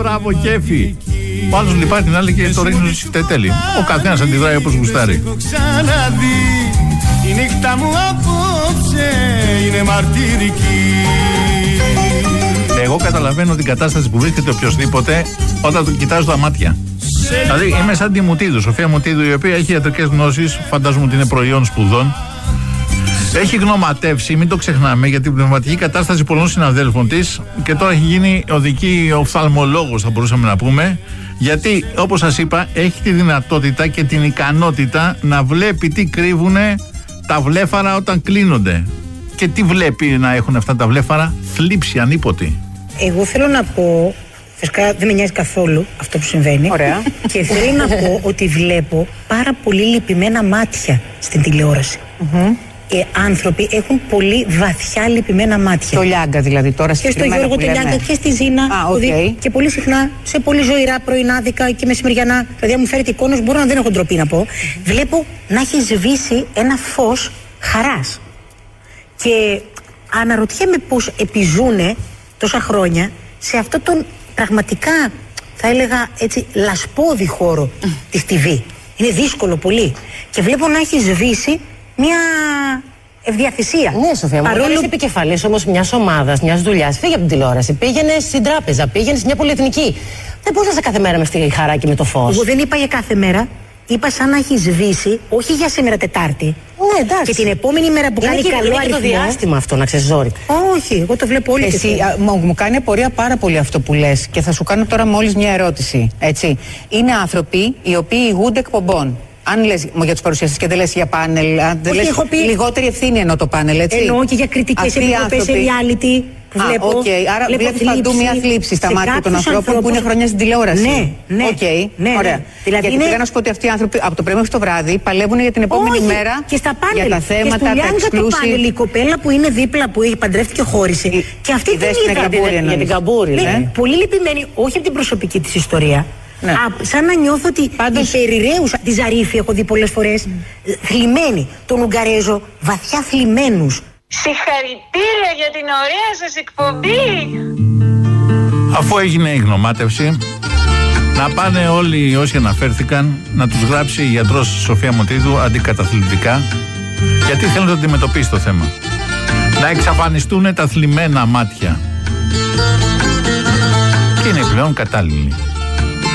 μπράβο, κέφι. Ο άλλος λυπάει την άλλη και το ρίχνει στη τέλει. Ο καθένας αντιδράει όπως γουστάρει. Η νύχτα μου απόψε είναι μαρτυρική. Εγώ καταλαβαίνω την κατάσταση που βρίσκεται οποιοσδήποτε όταν του κοιτάζει τα μάτια. Δηλαδή είμαι σαν τη Μουτίδου, Σοφία Μουτίδου, η οποία έχει ιατρικές γνώσεις, φαντάζομαι ότι είναι προϊόν σπουδών. Έχει γνωματεύσει, μην το ξεχνάμε, για την πνευματική κατάσταση πολλών συναδέλφων της και τώρα έχει γίνει οδική οφθαλμολόγος, θα μπορούσαμε να πούμε. Γιατί, όπως σας είπα, έχει τη δυνατότητα και την ικανότητα να βλέπει τι κρύβουνε τα βλέφαρα όταν κλείνονται. Και τι βλέπει να έχουν αυτά τα βλέφαρα? Θλίψη ανίποτη. Εγώ θέλω να πω, φυσικά δεν με νοιάζει καθόλου αυτό που συμβαίνει. Ωραία. Και θέλω να πω ότι βλέπω πάρα πολύ λυπημένα μάτια στην τηλεόραση. Άνθρωποι έχουν πολύ βαθιά λυπημένα μάτια. Το Λιάγκα δηλαδή τώρα. Και στο Γιώργο το Λιάγκα και στη Ζήνα. Και πολύ συχνά σε πολύ ζωηρά πρωινάδικα και μεσημεριανά. Δηλαδή, αν μου φέρετε εικόνες, μπορώ να δεν έχω ντροπή να πω. Βλέπω να έχει σβήσει ένα φως χαράς. Και αναρωτιέμαι πώς επιζούνε τόσα χρόνια σε αυτόν τον πραγματικά, θα έλεγα έτσι, λασπώδη χώρο της TV. Είναι δύσκολο πολύ. Και βλέπω να έχει σβήσει μια ευδιαθυσία. Ναι, Σοφία, παρόλο... είσαι επικεφαλής όμως μιας ομάδας, μιας δουλειάς. Φύγε από την τηλεόραση. Πήγαινε στην τράπεζα, πήγαινε σε μια πολυεθνική. Δεν μπορείς κάθε μέρα με στη χαρά και με το φως. Εγώ δεν είπα για κάθε μέρα. Είπα σαν να έχει σβήσει, όχι για σήμερα Τετάρτη. Ναι, εντάξει. Και την επόμενη μέρα που κάνει καλό αριθμό. Είναι το διάστημα αυτό, να ξέρεις, ζόρι. Όχι, εγώ το βλέπω όλοι. Εσύ, μου κάνει απορία πάρα πολύ αυτό που λες και θα σου κάνω τώρα μόλις μια ερώτηση. Έτσι. Είναι άνθρωποι οι οποίοι ηγούνται εκπομπών. Αν λες για τους παρουσιαστές και δεν λες για πάνελ, αν δεν λες λιγότερη ευθύνη εννοώ το πάνελ, έτσι. Εννοώ και για κριτικές επιτροπές σε reality. Άρα βλέπεις παντού μια θλίψη στα μάτια των ανθρώπων που είναι χρόνια στην τηλεόραση. Ναι. Ωραία. Δηλαδή γιατί πήγα να σου πω ότι αυτοί οι άνθρωποι από το πρωί μέχρι το βράδυ παλεύουν για την επόμενη μέρα και στα πάνελ, για τα θέματα, τα exclusive. Το πάνελ, η κοπέλα που είναι δίπλα που παντρεύτηκε χώρισε. Και αυτή την είδα για την Καμπούρη. Πολύ λυπημένη, όχι από την προσωπική της ιστορία. Ναι. Σαν να νιώθω ότι η περιραίουσα, τη Ζαρίφη έχω δει πολλές φορές, θλιμμένη, τον Ουγγαρέζο, βαθιά θλιμμένους. Συγχαρητήρια για την ωραία σας εκπομπή. Αφού έγινε η γνωμάτευση, να πάνε όλοι όσοι αναφέρθηκαν να τους γράψει η γιατρός Σοφία Μουτίδου αντικαταθλιπτικά, γιατί θέλουν να αντιμετωπίσει το θέμα. Να εξαφανιστούν τα θλιμμένα μάτια. Και είναι πλέον κατάλληλοι.